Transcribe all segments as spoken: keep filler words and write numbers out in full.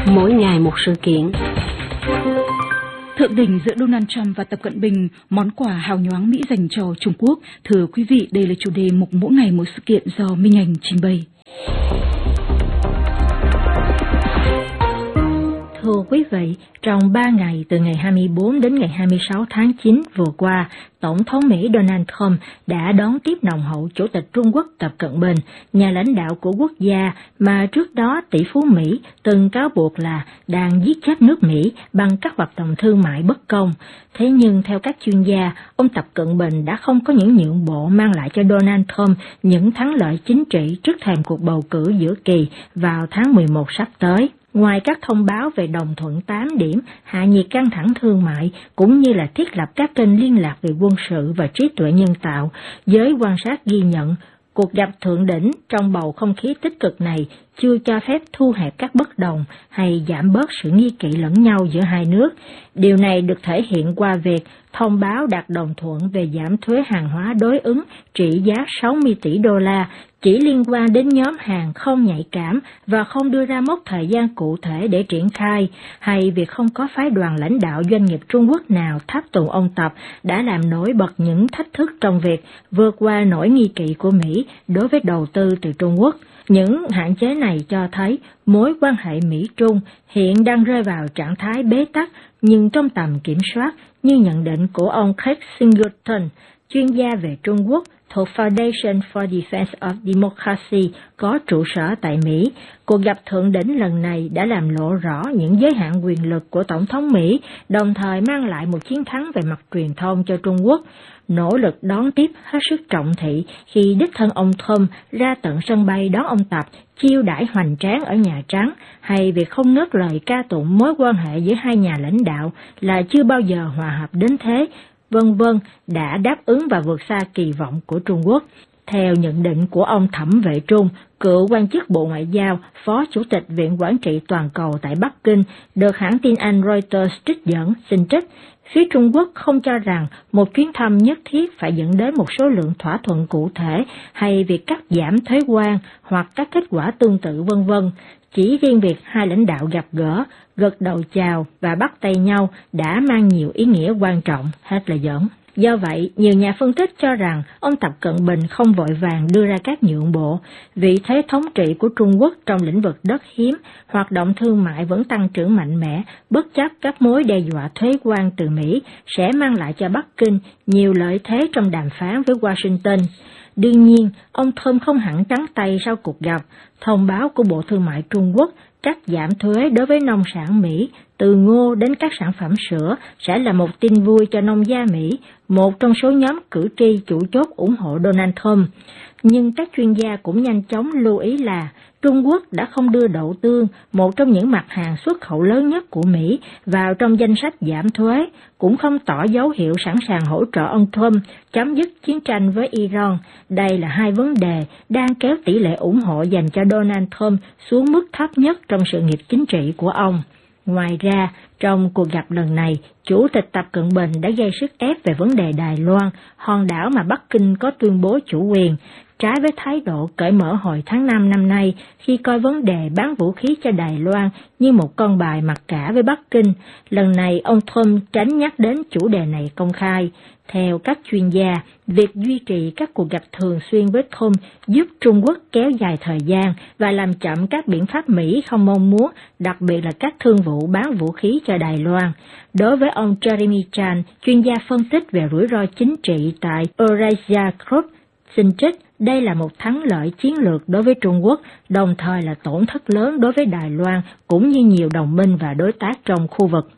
mỗi ngày một sự kiện. Thượng đỉnh giữa Donald Trump và Tập Cận Bình, món quà hào nhoáng Mỹ dành cho Trung Quốc. Thưa quý vị, đây là chủ đề mục mỗi ngày một sự kiện do Minh Anh trình bày. Thưa quý vị, trong ba ngày từ ngày hai mươi bốn đến ngày hai mươi sáu tháng chín vừa qua, Tổng thống Mỹ Donald Trump đã đón tiếp nồng hậu Chủ tịch Trung Quốc Tập Cận Bình, nhà lãnh đạo của quốc gia mà trước đó tỷ phú Mỹ từng cáo buộc là đang giết chết nước Mỹ bằng các hoạt động thương mại bất công. Thế nhưng theo các chuyên gia, ông Tập Cận Bình đã không có những nhượng bộ mang lại cho Donald Trump những thắng lợi chính trị trước thềm cuộc bầu cử giữa kỳ vào tháng mười một sắp tới. Ngoài các thông báo về đồng thuận tám điểm, hạ nhiệt căng thẳng thương mại, cũng như là thiết lập các kênh liên lạc về quân sự và trí tuệ nhân tạo, giới quan sát ghi nhận, cuộc gặp thượng đỉnh trong bầu không khí tích cực này chưa cho phép thu hẹp các bất đồng hay giảm bớt sự nghi kỵ lẫn nhau giữa hai nước. Điều này được thể hiện qua việc thông báo đạt đồng thuận về giảm thuế hàng hóa đối ứng trị giá sáu mươi tỷ đô la, chỉ liên quan đến nhóm hàng không nhạy cảm và không đưa ra mốc thời gian cụ thể để triển khai, hay việc không có phái đoàn lãnh đạo doanh nghiệp Trung Quốc nào tháp tùng ông Tập đã làm nổi bật những thách thức trong việc vượt qua nỗi nghi kỵ của Mỹ đối với đầu tư từ Trung Quốc. Những hạn chế này cho thấy mối quan hệ Mỹ-Trung hiện đang rơi vào trạng thái bế tắc nhưng trong tầm kiểm soát, như nhận định của ông Craig Singleton, chuyên gia về Trung Quốc thuộc Foundation for Defense of Democracy có trụ sở tại Mỹ. Cuộc gặp thượng đỉnh lần này đã làm lộ rõ những giới hạn quyền lực của Tổng thống Mỹ, đồng thời mang lại một chiến thắng về mặt truyền thông cho Trung Quốc. Nỗ lực đón tiếp hết sức trọng thị khi đích thân ông Trump ra tận sân bay đón ông Tập, chiêu đãi hoành tráng ở Nhà Trắng, hay việc không ngớt lời ca tụng mối quan hệ giữa hai nhà lãnh đạo là chưa bao giờ hòa hợp đến thế, vân vân đã đáp ứng và vượt xa kỳ vọng của Trung Quốc. Theo nhận định của ông Thẩm Vệ Trung, cựu quan chức Bộ Ngoại giao, Phó Chủ tịch Viện Quản trị Toàn cầu tại Bắc Kinh, được hãng tin Anh Reuters trích dẫn, xin trích, phía Trung Quốc không cho rằng một chuyến thăm nhất thiết phải dẫn đến một số lượng thỏa thuận cụ thể hay việc cắt giảm thuế quan hoặc các kết quả tương tự vân vân. Chỉ riêng việc hai lãnh đạo gặp gỡ, gật đầu chào và bắt tay nhau đã mang nhiều ý nghĩa quan trọng, hết lời dẫn. Do vậy, nhiều nhà phân tích cho rằng ông Tập Cận Bình không vội vàng đưa ra các nhượng bộ. Vị thế thống trị của Trung Quốc trong lĩnh vực đất hiếm, hoạt động thương mại vẫn tăng trưởng mạnh mẽ, bất chấp các mối đe dọa thuế quan từ Mỹ, sẽ mang lại cho Bắc Kinh nhiều lợi thế trong đàm phán với Washington. Đương nhiên, ông Trump không hẳn trắng tay sau cuộc gặp. Thông báo của Bộ Thương mại Trung Quốc cắt giảm thuế đối với nông sản Mỹ, từ ngô đến các sản phẩm sữa, sẽ là một tin vui cho nông gia Mỹ, một trong số nhóm cử tri chủ chốt ủng hộ Donald Trump. Nhưng các chuyên gia cũng nhanh chóng lưu ý là Trung Quốc đã không đưa đậu tương, một trong những mặt hàng xuất khẩu lớn nhất của Mỹ, vào trong danh sách giảm thuế, cũng không tỏ dấu hiệu sẵn sàng hỗ trợ ông Trump chấm dứt chiến tranh với Iran. Đây là hai vấn đề đang kéo tỷ lệ ủng hộ dành cho Donald Trump xuống mức thấp nhất trong sự nghiệp chính trị của ông. Ngoài ra, trong cuộc gặp lần này, Chủ tịch Tập Cận Bình đã gây sức ép về vấn đề Đài Loan, hòn đảo mà Bắc Kinh có tuyên bố chủ quyền, trái với thái độ cởi mở hồi tháng năm năm nay khi coi vấn đề bán vũ khí cho Đài Loan như một con bài mặc cả với Bắc Kinh. Lần này, ông Trump tránh nhắc đến chủ đề này công khai. Theo các chuyên gia, việc duy trì các cuộc gặp thường xuyên với Trump giúp Trung Quốc kéo dài thời gian và làm chậm các biện pháp Mỹ không mong muốn, đặc biệt là các thương vụ bán vũ khí cho Đài Loan. Đối với ông Jeremy Chan, chuyên gia phân tích về rủi ro chính trị tại Eurasia Group, xin trích, đây là một thắng lợi chiến lược đối với Trung Quốc, đồng thời là tổn thất lớn đối với Đài Loan cũng như nhiều đồng minh và đối tác trong khu vực.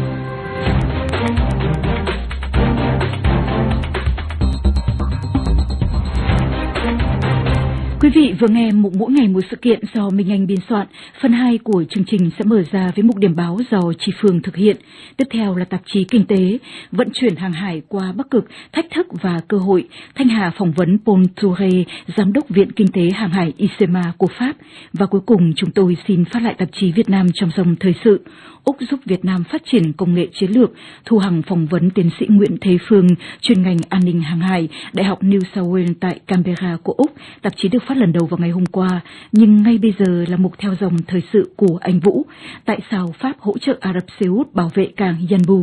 Quý vị vừa nghe mục mỗi ngày một sự kiện do Minh Anh biên soạn. Phần hai của chương trình sẽ mở ra với mục điểm báo do Chị Phương thực hiện. Tiếp theo là tạp chí Kinh tế, vận chuyển hàng hải qua Bắc Cực, thách thức và cơ hội. Thanh Hà phỏng vấn Paul Touré, Giám đốc Viện Kinh tế Hàng hải i xê em a của Pháp. Và cuối cùng chúng tôi xin phát lại tạp chí Việt Nam trong dòng thời sự. Úc giúp Việt Nam phát triển công nghệ chiến lược. Thu Hằng phỏng vấn tiến sĩ Nguyễn Thế Phương, chuyên ngành an ninh hàng hải, Đại học New South Wales tại Canberra của Úc. Tạp chí được phát lần đầu vào ngày hôm qua, nhưng ngay bây giờ là mục theo dòng thời sự của anh Vũ. Tại sao Pháp hỗ trợ Ả Rập Xê Út bảo vệ cảng Yanbu?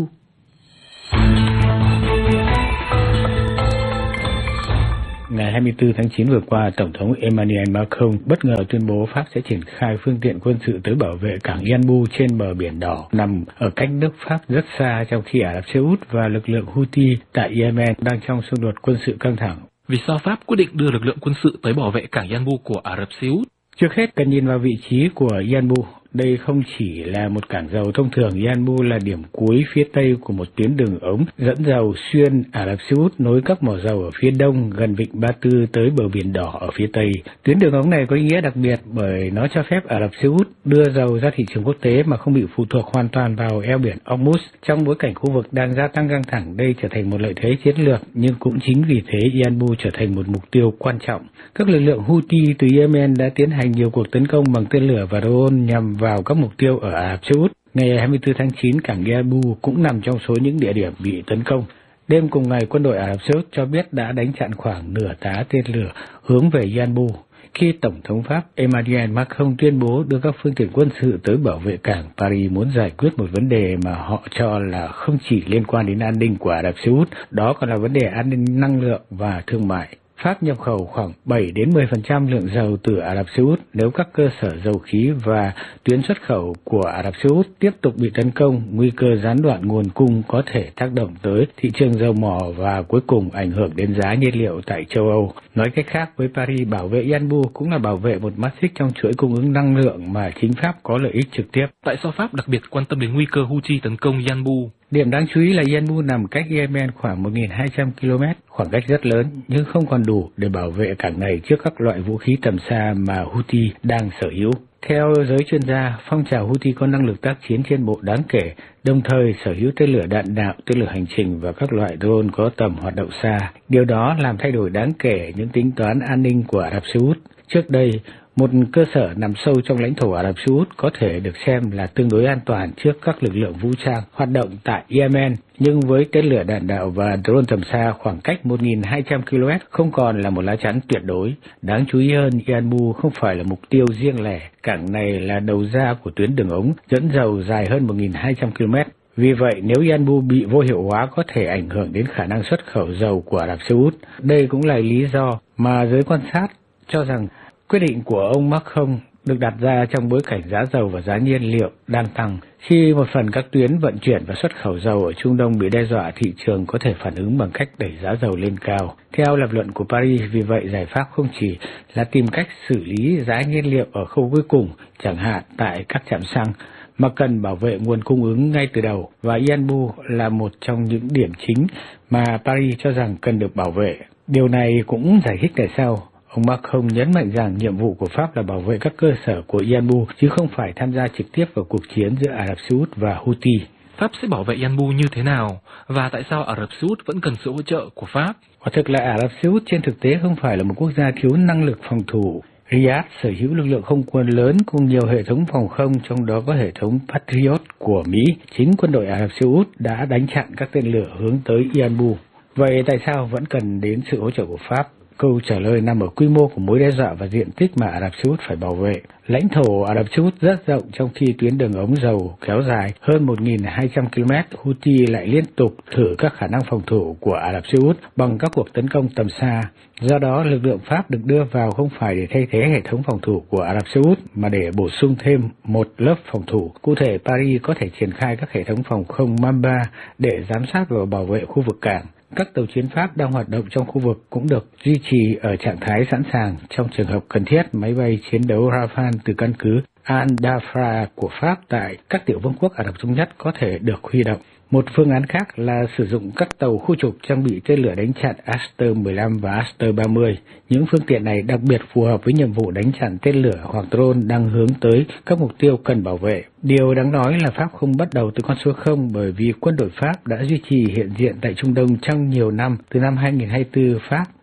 Ngày hai mươi tư tháng chín vừa qua, Tổng thống Emmanuel Macron bất ngờ tuyên bố Pháp sẽ triển khai phương tiện quân sự tới bảo vệ cảng Yanbu trên bờ Biển Đỏ, nằm ở cách nước Pháp rất xa, trong khi Ả Rập Xê Út và lực lượng Houthi tại Yemen đang trong xung đột quân sự căng thẳng. Vì sao Pháp quyết định đưa lực lượng quân sự tới bảo vệ cảng Yanbu của Ả Rập Xê Út? Trước hết, cần nhìn vào vị trí của Yanbu. Đây không chỉ là một cảng dầu thông thường, Yanbu là điểm cuối phía tây của một tuyến đường ống dẫn dầu xuyên Ả Rập Xê Út nối các mỏ dầu ở phía đông gần vịnh Ba Tư tới bờ Biển Đỏ ở phía tây. Tuyến đường ống này có ý nghĩa đặc biệt bởi nó cho phép Ả Rập Xê Út đưa dầu ra thị trường quốc tế mà không bị phụ thuộc hoàn toàn vào eo biển Hormuz. Trong bối cảnh khu vực đang gia tăng căng thẳng, đây trở thành một lợi thế chiến lược, nhưng cũng chính vì thế Yanbu trở thành một mục tiêu quan trọng. Các lực lượng Houthi từ Yemen đã tiến hành nhiều cuộc tấn công bằng tên lửa và drone nhằm vào vào các mục tiêu ở Ả Rập Xê Út. Ngày hai mươi tư tháng chín, cảng Yanbu cũng nằm trong số những địa điểm bị tấn công. Đêm cùng ngày, quân đội Ả Rập Xê Út cho biết đã đánh chặn khoảng nửa tá tên lửa hướng về Yanbu. Khi Tổng thống Pháp Emmanuel Macron tuyên bố đưa các phương tiện quân sự tới bảo vệ cảng, Paris muốn giải quyết một vấn đề mà họ cho là không chỉ liên quan đến an ninh của Ả Rập Xê Út, đó còn là vấn đề an ninh năng lượng và thương mại. Pháp nhập khẩu khoảng bảy đến mười phần trăm lượng dầu từ Ả Rập Xê Út. Nếu các cơ sở dầu khí và tuyến xuất khẩu của Ả Rập Xê Út tiếp tục bị tấn công, nguy cơ gián đoạn nguồn cung có thể tác động tới thị trường dầu mỏ và cuối cùng ảnh hưởng đến giá nhiên liệu tại châu Âu. Nói cách khác, với Paris, bảo vệ Yanbu cũng là bảo vệ một mắt xích trong chuỗi cung ứng năng lượng mà chính Pháp có lợi ích trực tiếp. Tại sao Pháp đặc biệt quan tâm đến nguy cơ Houthi tấn công Yanbu? Điểm đáng chú ý là Yanbu nằm cách Yemen khoảng một nghìn hai trăm ki lô mét, khoảng cách rất lớn nhưng không còn đủ để bảo vệ cảng này trước các loại vũ khí tầm xa mà Houthi đang sở hữu. Theo giới chuyên gia, phong trào Houthi có năng lực tác chiến trên bộ đáng kể, đồng thời sở hữu tên lửa đạn đạo, tên lửa hành trình và các loại drone có tầm hoạt động xa. Điều đó làm thay đổi đáng kể những tính toán an ninh của Ả Rập Xê Út. Trước đây, một cơ sở nằm sâu trong lãnh thổ Ả Rập Xê Út có thể được xem là tương đối an toàn trước các lực lượng vũ trang hoạt động tại Yemen, nhưng với tên lửa đạn đạo và drone tầm xa, khoảng cách một nghìn hai trăm ki lô mét không còn là một lá chắn tuyệt đối. Đáng chú ý hơn, Yanbu không phải là mục tiêu riêng lẻ, cảng này là đầu ra của tuyến đường ống dẫn dầu dài hơn một nghìn hai trăm ki lô mét. Vì vậy, nếu Yanbu bị vô hiệu hóa có thể ảnh hưởng đến khả năng xuất khẩu dầu của Ả Rập Xê Út. Đây cũng là lý do mà giới quan sát cho rằng quyết định của ông Macron được đặt ra trong bối cảnh giá dầu và giá nhiên liệu đang tăng. Khi một phần các tuyến vận chuyển và xuất khẩu dầu ở Trung Đông bị đe dọa, thị trường có thể phản ứng bằng cách đẩy giá dầu lên cao. Theo lập luận của Paris, vì vậy giải pháp không chỉ là tìm cách xử lý giá nhiên liệu ở khâu cuối cùng, chẳng hạn tại các trạm xăng, mà cần bảo vệ nguồn cung ứng ngay từ đầu, và Yanbu là một trong những điểm chính mà Paris cho rằng cần được bảo vệ. Điều này cũng giải thích tại sao ông Macron nhấn mạnh rằng nhiệm vụ của Pháp là bảo vệ các cơ sở của Yanbu, chứ không phải tham gia trực tiếp vào cuộc chiến giữa Ả Rập Xê Út và Houthi. Pháp sẽ bảo vệ Yanbu như thế nào? Và tại sao Ả Rập Xê Út vẫn cần sự hỗ trợ của Pháp? Quả thực là Ả Rập Xê Út trên thực tế không phải là một quốc gia thiếu năng lực phòng thủ. Riyadh sở hữu lực lượng không quân lớn cùng nhiều hệ thống phòng không, trong đó có hệ thống Patriot của Mỹ. Chính quân đội Ả Rập Xê Út đã đánh chặn các tên lửa hướng tới Yanbu. Vậy tại sao vẫn cần đến sự hỗ trợ của Pháp? Câu trả lời nằm ở quy mô của mối đe dọa và diện tích mà Ả Rập Xê Út phải bảo vệ. Lãnh thổ Ả Rập Xê Út rất rộng, trong khi tuyến đường ống dầu kéo dài hơn một nghìn hai trăm ki lô mét. Houthi lại liên tục thử các khả năng phòng thủ của Ả Rập Xê Út bằng các cuộc tấn công tầm xa. Do đó, lực lượng Pháp được đưa vào không phải để thay thế hệ thống phòng thủ của Ả Rập Xê Út, mà để bổ sung thêm một lớp phòng thủ. Cụ thể, Paris có thể triển khai các hệ thống phòng không Mamba để giám sát và bảo vệ khu vực cảng. Các tàu chiến Pháp đang hoạt động trong khu vực cũng được duy trì ở trạng thái sẵn sàng. Trong trường hợp cần thiết, máy bay chiến đấu Rafale từ căn cứ Al-Dhafra của Pháp tại các tiểu vương quốc Ả Rập Thống Nhất có thể được huy động. Một phương án khác là sử dụng các tàu khu trục trang bị tên lửa đánh chặn Aster mười lăm và Aster ba mươi. Những phương tiện này đặc biệt phù hợp với nhiệm vụ đánh chặn tên lửa hoặc drone đang hướng tới các mục tiêu cần bảo vệ. Điều đáng nói là Pháp không bắt đầu từ con số không, bởi vì quân đội Pháp đã duy trì hiện diện tại Trung Đông trong nhiều năm. Từ năm hai nghìn không trăm hai mươi tư, Pháp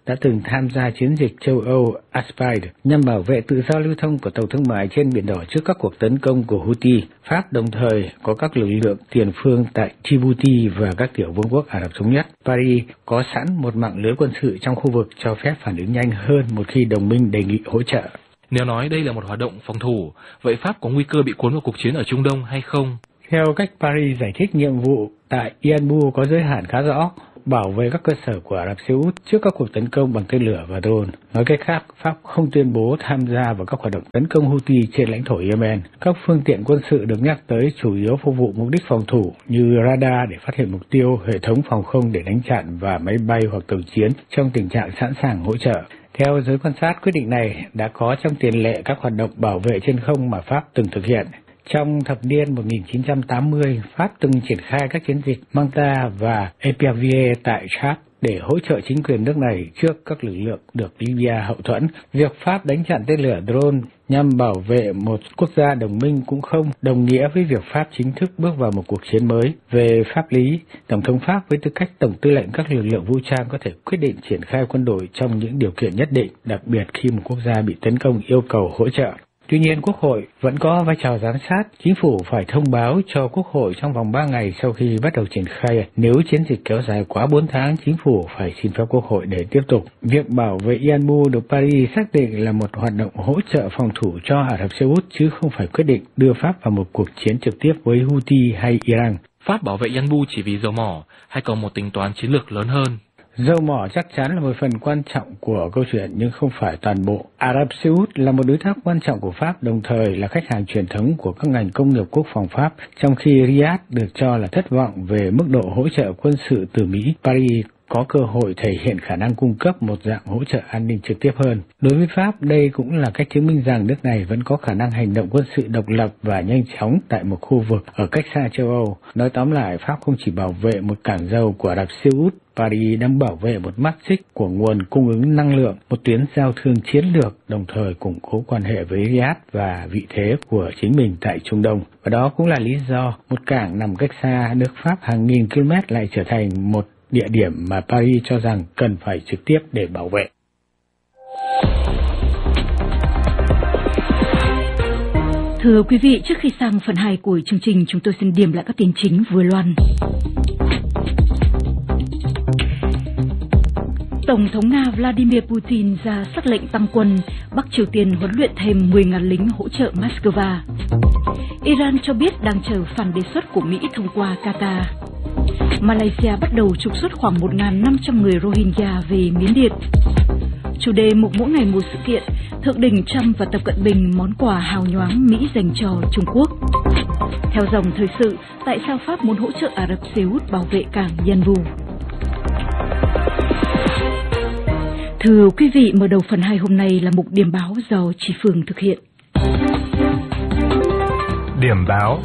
đã từng tham gia chiến dịch châu Âu Aspide nhằm bảo vệ tự do lưu thông của tàu thương mại trên Biển Đỏ trước các cuộc tấn công của Houthi. Pháp đồng thời có các lực lượng tiền phương tại Djibouti và các tiểu vương quốc Ả Rập Thống Nhất. Paris có sẵn một mạng lưới quân sự trong khu vực cho phép phản ứng nhanh hơn một khi đồng minh đề nghị hỗ trợ. Nếu nói đây là một hoạt động phòng thủ, vậy Pháp có nguy cơ bị cuốn vào cuộc chiến ở Trung Đông hay không? Theo cách Paris giải thích nhiệm vụ tại Yanbu có giới hạn khá rõ, bảo vệ các cơ sở của Ả Rập Xê Út trước các cuộc tấn công bằng tên lửa và drone. Nói cách khác, Pháp không tuyên bố tham gia vào các hoạt động tấn công Houthi trên lãnh thổ Yemen. Các phương tiện quân sự được nhắc tới chủ yếu phục vụ mục đích phòng thủ như radar để phát hiện mục tiêu, hệ thống phòng không để đánh chặn và máy bay hoặc tàu chiến trong tình trạng sẵn sàng hỗ trợ. Theo giới quan sát, quyết định này đã có trong tiền lệ các hoạt động bảo vệ trên không mà Pháp từng thực hiện. Trong thập niên một nghìn chín trăm tám mươi, Pháp từng triển khai các chiến dịch Manta và Epervier tại Chad để hỗ trợ chính quyền nước này trước các lực lượng được Libya hậu thuẫn. Việc Pháp đánh chặn tên lửa drone nhằm bảo vệ một quốc gia đồng minh cũng không đồng nghĩa với việc Pháp chính thức bước vào một cuộc chiến mới. Về pháp lý, Tổng thống Pháp với tư cách Tổng tư lệnh các lực lượng vũ trang có thể quyết định triển khai quân đội trong những điều kiện nhất định, đặc biệt khi một quốc gia bị tấn công yêu cầu hỗ trợ. Tuy nhiên, Quốc hội vẫn có vai trò giám sát. Chính phủ phải thông báo cho Quốc hội trong vòng ba ngày sau khi bắt đầu triển khai. Nếu chiến dịch kéo dài quá bốn tháng, chính phủ phải xin phép Quốc hội để tiếp tục. Việc bảo vệ Yanbu được Paris xác định là một hoạt động hỗ trợ phòng thủ cho Ả Rập Xê Út, chứ không phải quyết định đưa Pháp vào một cuộc chiến trực tiếp với Houthi hay Iran. Pháp bảo vệ Yanbu chỉ vì dầu mỏ hay còn một tính toán chiến lược lớn hơn? Dầu mỏ chắc chắn là một phần quan trọng của câu chuyện nhưng không phải toàn bộ. Ả Rập Xê Út là một đối tác quan trọng của Pháp, đồng thời là khách hàng truyền thống của các ngành công nghiệp quốc phòng Pháp, trong khi Riyadh được cho là thất vọng về mức độ hỗ trợ quân sự từ Mỹ. Paris có cơ hội thể hiện khả năng cung cấp một dạng hỗ trợ an ninh trực tiếp hơn. Đối với Pháp, đây cũng là cách chứng minh rằng nước này vẫn có khả năng hành động quân sự độc lập và nhanh chóng tại một khu vực ở cách xa châu Âu. Nói tóm lại, Pháp không chỉ bảo vệ một cảng dầu của Ả Rập Xê Út, Paris đang bảo vệ một mắt xích của nguồn cung ứng năng lượng, một tuyến giao thương chiến lược, đồng thời củng cố quan hệ với Riyadh và vị thế của chính mình tại Trung Đông. Và đó cũng là lý do một cảng nằm cách xa nước Pháp hàng nghìn km lại trở thành một địa điểm mà Paris cho rằng cần phải trực tiếp để bảo vệ. Thưa quý vị, trước khi sang phần hai của chương trình, chúng tôi xin điểm lại các tin chính vừa loan. Tổng thống Nga Vladimir Putin ra sắc lệnh tăng quân, Bắc Triều Tiên huấn luyện thêm mười nghìn lính hỗ trợ Moscow. Iran cho biết đang chờ phản đề xuất của Mỹ thông qua Qatar. Malaysia bắt đầu trục xuất khoảng một nghìn năm trăm người Rohingya về Miến Điện. Chủ đề mục mỗi ngày một sự kiện, Thượng đỉnh Trump và Tập Cận Bình món quà hào nhoáng Mỹ dành cho Trung Quốc. Theo dòng thời sự, tại sao Pháp muốn hỗ trợ Ả Rập Xê Út bảo vệ cảng Yanbu? Thưa quý vị, mở đầu phần hai hôm nay là mục điểm báo do Chị Phương thực hiện. Điểm báo.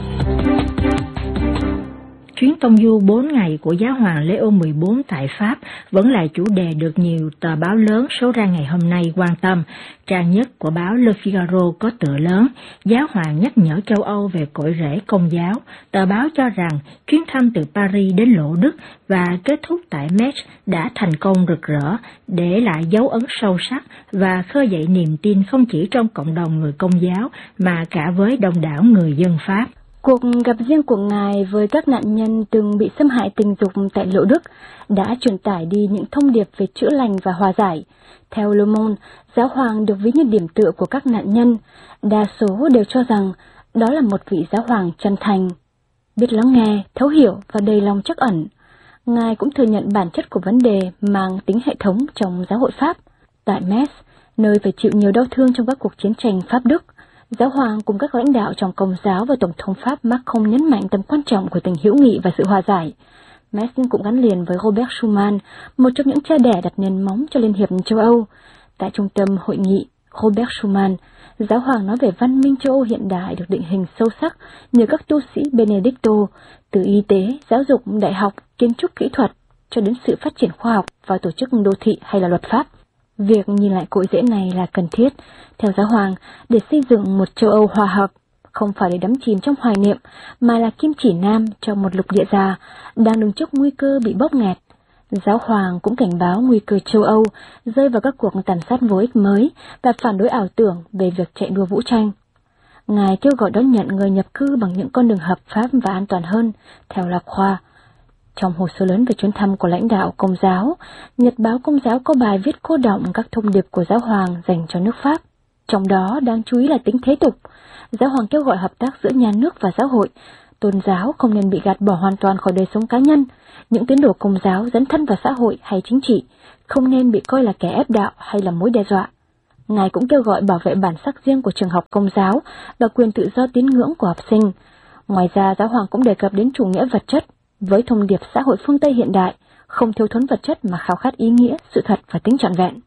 Chuyến tông du bốn ngày của Giáo hoàng Leo mười bốn tại Pháp vẫn là chủ đề được nhiều tờ báo lớn số ra ngày hôm nay quan tâm. Trang nhất của báo Le Figaro có tựa lớn, Giáo hoàng nhắc nhở châu Âu về cội rễ Công giáo. Tờ báo cho rằng chuyến thăm từ Paris đến Lỗ Đức và kết thúc tại Metz đã thành công rực rỡ, để lại dấu ấn sâu sắc và khơi dậy niềm tin không chỉ trong cộng đồng người Công giáo mà cả với đông đảo người dân Pháp. Cuộc gặp riêng của Ngài với các nạn nhân từng bị xâm hại tình dục tại Lỗ Đức đã truyền tải đi những thông điệp về chữa lành và hòa giải. Theo Le Monde, Giáo hoàng được ví như điểm tựa của các nạn nhân. Đa số đều cho rằng đó là một vị Giáo hoàng chân thành, biết lắng nghe, thấu hiểu và đầy lòng trắc ẩn. Ngài cũng thừa nhận bản chất của vấn đề mang tính hệ thống trong giáo hội Pháp. Tại Metz, nơi phải chịu nhiều đau thương trong các cuộc chiến tranh Pháp-Đức, Giáo hoàng cùng các lãnh đạo trong Công giáo và Tổng thống Pháp Macron nhấn mạnh tầm quan trọng của tình hữu nghị và sự hòa giải. Metz cũng gắn liền với Robert Schuman, một trong những cha đẻ đặt nền móng cho Liên hiệp châu Âu. Tại trung tâm hội nghị Robert Schuman, Giáo hoàng nói về văn minh châu Âu hiện đại được định hình sâu sắc nhờ các tu sĩ Benedicto, từ y tế, giáo dục, đại học, kiến trúc kỹ thuật cho đến sự phát triển khoa học và tổ chức đô thị hay là luật pháp. Việc nhìn lại cội rễ này là cần thiết, theo Giáo hoàng, để xây dựng một châu Âu hòa hợp, không phải để đắm chìm trong hoài niệm, mà là kim chỉ nam cho một lục địa già đang đứng trước nguy cơ bị bóp nghẹt. Giáo hoàng cũng cảnh báo nguy cơ châu Âu rơi vào các cuộc tàn sát vô ích mới và phản đối ảo tưởng về việc chạy đua vũ tranh. Ngài kêu gọi đón nhận người nhập cư bằng những con đường hợp pháp và an toàn hơn, theo Lạc Khoa. Trong hồ sơ lớn về chuyến thăm của lãnh đạo Công giáo, Nhật báo Công giáo có bài viết cô đọng các thông điệp của giáo hoàng dành cho nước Pháp. Trong đó đáng chú ý là tính thế tục. Giáo hoàng kêu gọi hợp tác giữa nhà nước và giáo hội. Tôn giáo không nên bị gạt bỏ hoàn toàn khỏi đời sống cá nhân. Những tín đồ Công giáo dấn thân vào xã hội hay chính trị không nên bị coi là kẻ ép đạo hay là mối đe dọa. Ngài cũng kêu gọi bảo vệ bản sắc riêng của trường học Công giáo và quyền tự do tín ngưỡng của học sinh. Ngoài ra, giáo hoàng cũng đề cập đến chủ nghĩa vật chất với thông điệp xã hội phương Tây hiện đại, không thiếu thốn vật chất mà khao khát ý nghĩa, sự thật và tính trọn vẹn.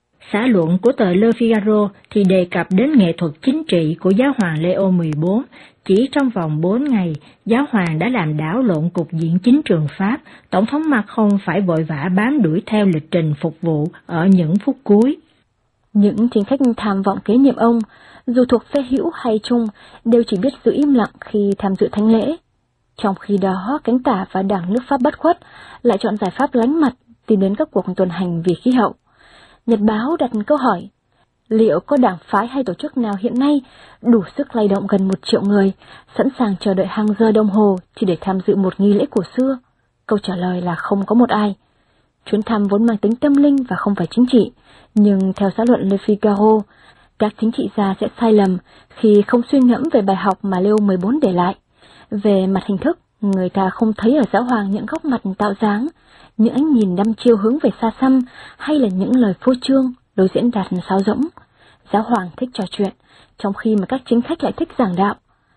Xã luận của tờ Le Figaro thì đề cập đến nghệ thuật chính trị của giáo hoàng Leo mười bốn. Chỉ trong vòng bốn ngày, giáo hoàng đã làm đảo lộn cục diện chính trường Pháp. Tổng thống Macron phải vội vã bám đuổi theo lịch trình phục vụ ở những phút cuối. Những chính khách tham vọng kế nhiệm ông, dù thuộc phe hữu hay trung, đều chỉ biết giữ im lặng khi tham dự thánh lễ. Trong khi đó, cánh tả và đảng nước Pháp bất khuất lại chọn giải pháp lánh mặt, tìm đến các cuộc tuần hành vì khí hậu. Nhật báo đặt câu hỏi, liệu có đảng phái hay tổ chức nào hiện nay đủ sức lay động gần một triệu người, sẵn sàng chờ đợi hàng giờ đồng hồ chỉ để tham dự một nghi lễ cổ xưa? Câu trả lời là không có một ai. Chuyến thăm vốn mang tính tâm linh và không phải chính trị, nhưng theo xã luận Le Figaro, các chính trị gia sẽ sai lầm khi không suy ngẫm về bài học mà Leo mười bốn để lại. Về mặt hình thức, người ta không thấy ở giáo hoàng những góc mặt tạo dáng, những ánh nhìn đăm chiêu hướng về xa xăm, hay là những lời phô trương, lối diễn đạt sáo rỗng. Giáo hoàng thích trò chuyện, trong khi mà các chính khách lại thích giảng đạo.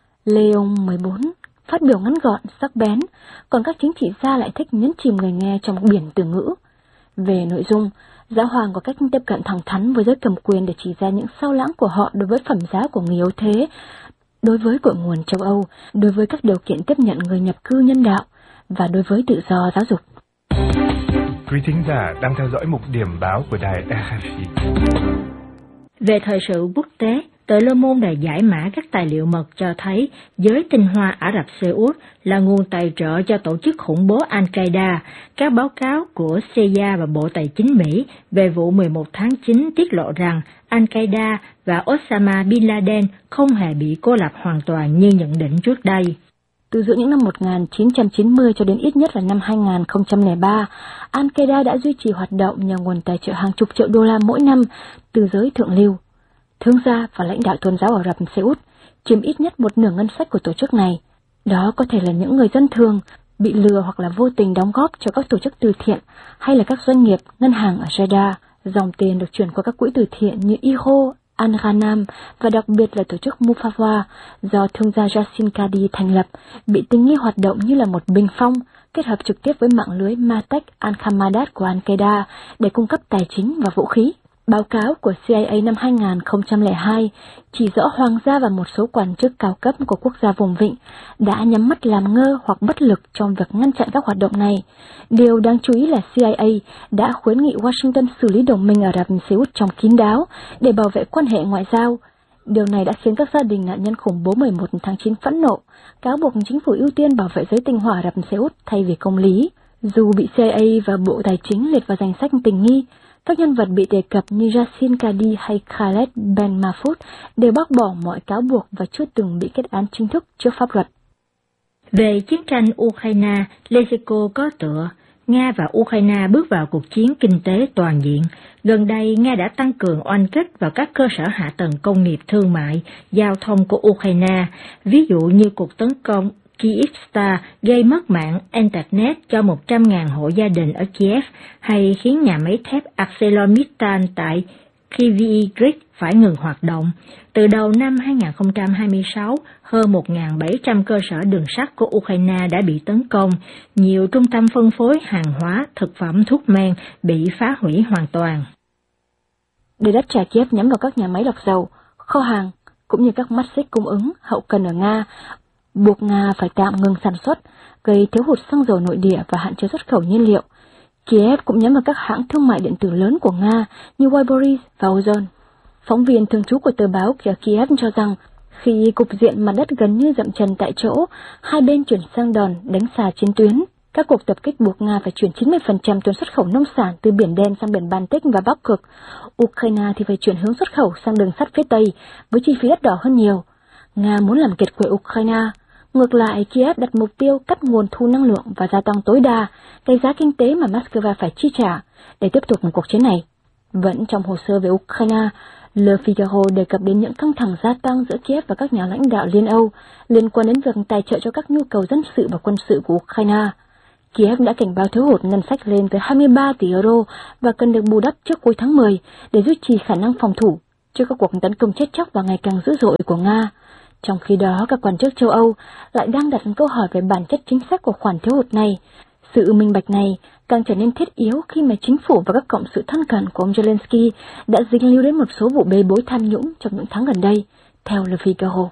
Leo mười bốn phát biểu ngắn gọn, sắc bén, còn các chính trị gia lại thích nhấn chìm người nghe trong biển từ ngữ. Về nội dung, giáo hoàng có cách tiếp cận thẳng thắn với giới cầm quyền để chỉ ra những sao lãng của họ đối với phẩm giá của người yếu thế, đối với cội nguồn châu Âu, đối với các điều kiện tiếp nhận người nhập cư nhân đạo và đối với tự do giáo dục. Quý thính giả đang theo dõi mục điểm báo của đài rờ ép i. Về thời sự quốc tế, tờ Le Monde đã giải mã các tài liệu mật cho thấy giới tinh hoa Ả Rập Xê Út là nguồn tài trợ cho tổ chức khủng bố Al-Qaeda. Các báo cáo của xê i a và Bộ Tài chính Mỹ về vụ mười một tháng chín tiết lộ rằng Al-Qaeda và Osama Bin Laden không hề bị cô lập hoàn toàn như nhận định trước đây. Từ giữa những năm một nghìn chín trăm chín mươi cho đến ít nhất là năm hai nghìn không trăm lẻ ba, Al-Qaeda đã duy trì hoạt động nhờ nguồn tài trợ hàng chục triệu đô la mỗi năm từ giới thượng lưu. Thương gia và lãnh đạo tôn giáo Ả Rập Xê Út chiếm ít nhất một nửa ngân sách của tổ chức này. Đó có thể là những người dân thường bị lừa hoặc là vô tình đóng góp cho các tổ chức từ thiện hay là các doanh nghiệp, ngân hàng ở Jeddah. Dòng tiền được chuyển qua các quỹ từ thiện như i hô, Al-Ghanam và đặc biệt là tổ chức Mufawa do thương gia Yassin Qadi thành lập, bị tình nghi hoạt động như là một bình phong kết hợp trực tiếp với mạng lưới Matek Al-Khamadat của Al-Qaeda để cung cấp tài chính và vũ khí. Báo cáo của xê i a năm hai nghìn không trăm lẻ hai chỉ rõ hoàng gia và một số quan chức cao cấp của quốc gia vùng vịnh đã nhắm mắt làm ngơ hoặc bất lực trong việc ngăn chặn các hoạt động này. Điều đáng chú ý là xê i a đã khuyến nghị Washington xử lý đồng minh Ả Rập Xê Út trong kín đáo để bảo vệ quan hệ ngoại giao. Điều này đã khiến các gia đình nạn nhân khủng bố mười một tháng chín phẫn nộ, cáo buộc chính phủ ưu tiên bảo vệ giới tinh hoa Ả Rập Xê Út thay vì công lý. Dù bị xê i a và Bộ Tài chính liệt vào danh sách tình nghi, các nhân vật bị đề cập như Yassin Qadi hay Khaled Ben Mahfoud đều bác bỏ mọi cáo buộc và chưa từng bị kết án chính thức trước pháp luật. Về chiến tranh Ukraine, Lezico có tựa, Nga và Ukraine bước vào cuộc chiến kinh tế toàn diện. Gần đây, Nga đã tăng cường oanh kích vào các cơ sở hạ tầng công nghiệp thương mại, giao thông của Ukraine, ví dụ như cuộc tấn công Kyivstar gây mất mạng Internet cho một trăm nghìn hộ gia đình ở Kiev, hay khiến nhà máy thép ArcelorMittal tại Kryvyi phải ngừng hoạt động. Từ đầu năm hai nghìn không trăm hai mươi sáu, hơn một nghìn bảy trăm cơ sở đường sắt của Ukraine đã bị tấn công, nhiều trung tâm phân phối hàng hóa, thực phẩm, thuốc men bị phá hủy hoàn toàn. Để đáp trả Kiev nhắm vào các nhà máy lọc dầu, kho hàng, cũng như các mắt xích cung ứng hậu cần ở Nga, buộc Nga phải tạm ngừng sản xuất, gây thiếu hụt xăng dầu nội địa và hạn chế xuất khẩu nhiên liệu. Kiev cũng nhắm vào các hãng thương mại điện tử lớn của Nga như Wildberries và Ozon. Phóng viên thường trú của tờ báo Kiev cho rằng khi cục diện mặt đất gần như dậm chân tại chỗ, hai bên chuyển sang đòn đánh xà chiến tuyến. Các cuộc tập kích buộc Nga phải chuyển chín mươi phần trăm tuần xuất khẩu nông sản từ Biển Đen sang Biển Baltic và Bắc Cực. Ukraine thì phải chuyển hướng xuất khẩu sang đường sắt phía Tây với chi phí đắt đỏ hơn nhiều. Nga muốn làm kiệt quệ Ukraine. Ngược lại, Kiev đặt mục tiêu cắt nguồn thu năng lượng và gia tăng tối đa cái giá kinh tế mà Moscow phải chi trả để tiếp tục một cuộc chiến này. Vẫn trong hồ sơ về Ukraine, Le Figaro đề cập đến những căng thẳng gia tăng giữa Kiev và các nhà lãnh đạo Liên Âu liên quan đến việc tài trợ cho các nhu cầu dân sự và quân sự của Ukraine. Kiev đã cảnh báo thiếu hụt ngân sách lên tới hai mươi ba tỷ euro và cần được bù đắp trước cuối tháng mười để duy trì khả năng phòng thủ trước các cuộc tấn công chết chóc và ngày càng dữ dội của Nga. Trong khi đó, các quan chức châu Âu lại đang đặt câu hỏi về bản chất chính xác của khoản thiếu hụt này. Sự minh bạch này càng trở nên thiết yếu khi mà chính phủ và các cộng sự thân cận của ông Zelensky đã dính líu đến một số vụ bê bối tham nhũng trong những tháng gần đây, theo Le Figaro.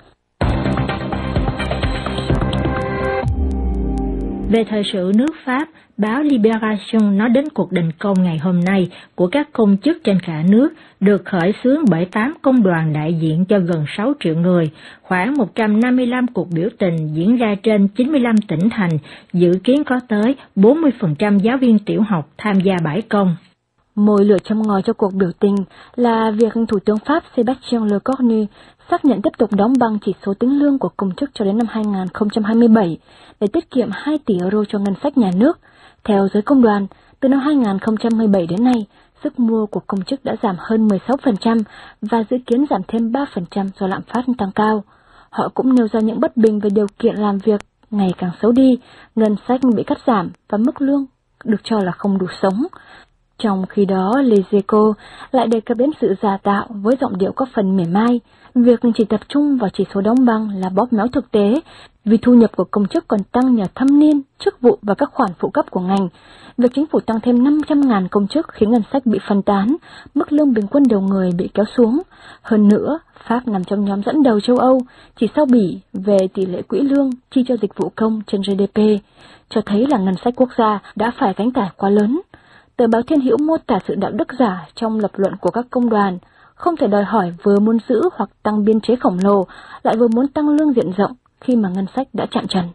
Về thời sự nước Pháp, báo Libération nói đến cuộc đình công ngày hôm nay của các công chức trên cả nước được khởi xướng bởi tám công đoàn đại diện cho gần sáu triệu người, khoảng một trăm năm mươi lăm cuộc biểu tình diễn ra trên chín mươi lăm tỉnh thành, dự kiến có tới bốn mươi phần trăm giáo viên tiểu học tham gia bãi công. Mồi lửa châm ngòi cho cuộc biểu tình là việc Thủ tướng Pháp Sébastien Lecornu xác nhận tiếp tục đóng băng chỉ số tính lương của công chức cho đến năm hai nghìn không trăm hai mươi bảy để tiết kiệm hai tỷ euro cho ngân sách nhà nước. Theo giới công đoàn, từ năm hai nghìn không trăm mười bảy đến nay, sức mua của công chức đã giảm hơn mười sáu phần trăm và dự kiến giảm thêm ba phần trăm do lạm phát tăng cao. Họ cũng nêu ra những bất bình về điều kiện làm việc ngày càng xấu đi, ngân sách bị cắt giảm và mức lương được cho là không đủ sống. Trong khi đó, Les Echos lại đề cập đến sự giả tạo với giọng điệu có phần mỉa mai. Việc chỉ tập trung vào chỉ số đóng băng là bóp méo thực tế, vì thu nhập của công chức còn tăng nhờ thâm niên, chức vụ và các khoản phụ cấp của ngành. Việc chính phủ tăng thêm năm trăm nghìn công chức khiến ngân sách bị phân tán, mức lương bình quân đầu người bị kéo xuống. Hơn nữa, Pháp nằm trong nhóm dẫn đầu châu Âu, chỉ sau Bỉ về tỷ lệ quỹ lương chi cho dịch vụ công trên giê đê pê, cho thấy là ngân sách quốc gia đã phải gánh tải quá lớn. Tờ báo Thiên Hữu mô tả sự đạo đức giả trong lập luận của các công đoàn, không thể đòi hỏi vừa muốn giữ hoặc tăng biên chế khổng lồ, lại vừa muốn tăng lương diện rộng khi mà ngân sách đã chạm trần.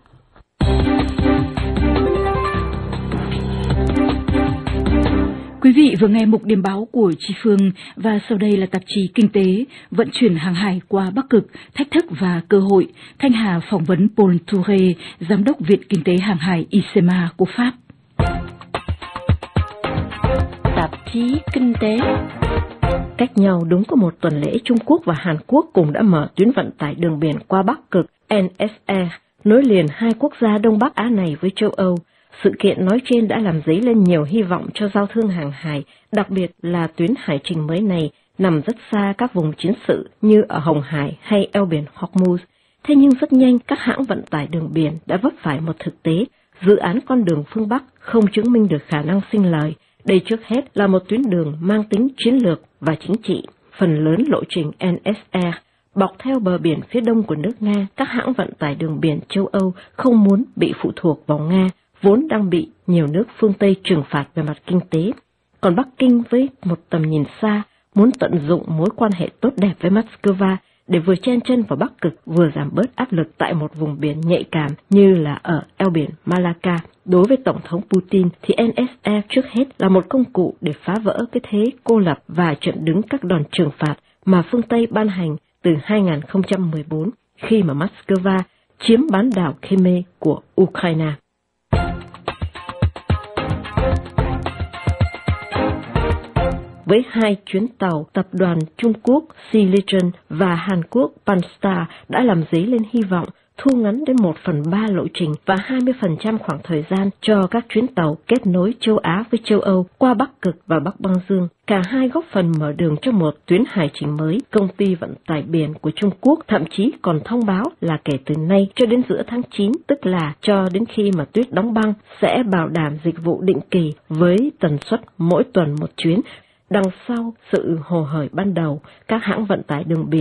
Quý vị vừa nghe mục điểm báo của Chi Phương và sau đây là tạp chí Kinh tế, vận chuyển hàng hải qua Bắc Cực, thách thức và cơ hội. Thanh Hà phỏng vấn Paul Touré, Giám đốc Viện Kinh tế Hàng hải i xê em a của Pháp. Tạp chí Kinh tế. Cách nhau đúng có một tuần lễ, Trung Quốc và Hàn Quốc cùng đã mở tuyến vận tải đường biển qua Bắc Cực en ét e, nối liền hai quốc gia Đông Bắc Á này với châu Âu. Sự kiện nói trên đã làm dấy lên nhiều hy vọng cho giao thương hàng hải, đặc biệt là tuyến hải trình mới này nằm rất xa các vùng chiến sự như ở Hồng Hải hay eo biển Hormuz. Thế nhưng rất nhanh các hãng vận tải đường biển đã vấp phải một thực tế, dự án con đường phương Bắc không chứng minh được khả năng sinh lời. Đây trước hết là một tuyến đường mang tính chiến lược và chính trị. Phần lớn lộ trình en ét e bọc theo bờ biển phía đông của nước Nga, các hãng vận tải đường biển châu Âu không muốn bị phụ thuộc vào Nga, vốn đang bị nhiều nước phương Tây trừng phạt về mặt kinh tế. Còn Bắc Kinh với một tầm nhìn xa, muốn tận dụng mối quan hệ tốt đẹp với Moscow để vừa chen chân vào Bắc Cực vừa giảm bớt áp lực tại một vùng biển nhạy cảm như là ở eo biển Malacca. Đối với Tổng thống Putin thì en ét e trước hết là một công cụ để phá vỡ cái thế cô lập và chặn đứng các đòn trừng phạt mà phương Tây ban hành từ hai nghìn không trăm mười bốn khi mà Moscow chiếm bán đảo Crimea của Ukraine. Với hai chuyến tàu, tập đoàn Trung Quốc Sea Legion và Hàn Quốc Panstar đã làm dấy lên hy vọng thu ngắn đến một phần ba lộ trình và hai mươi phần trăm khoảng thời gian cho các chuyến tàu kết nối châu Á với châu Âu qua Bắc Cực và Bắc Băng Dương. Cả hai góp phần mở đường cho một tuyến hải trình mới. Công ty vận tải biển của Trung Quốc thậm chí còn thông báo là kể từ nay cho đến giữa tháng chín, tức là cho đến khi mà tuyết đóng băng, sẽ bảo đảm dịch vụ định kỳ với tần suất mỗi tuần một chuyến. Đằng sau sự hồ hởi ban đầu, các hãng vận tải đường biển